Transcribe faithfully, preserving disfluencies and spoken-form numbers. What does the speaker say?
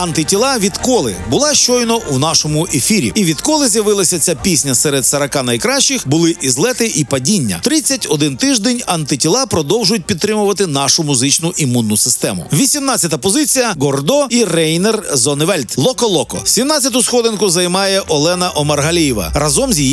«Антитіла» відколи була щойно у нашому ефірі. І відколи з'явилася ця пісня серед сорока найкращих, були і злети, і падіння. тридцять один тиждень «Антитіла» продовжують підтримувати нашу музичну імунну систему. вісімнадцята позиція – Гордо і Рейнер Зонневельд. «Локо-Локо». сімнадцяту сходинку займає Олена Омаргалієва разом з її